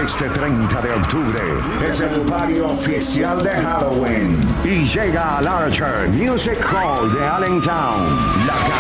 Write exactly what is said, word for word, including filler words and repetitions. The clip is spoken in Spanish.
Este treinta de octubre es el party oficial de Halloween y llega al Archer Music Hall de Allentown. La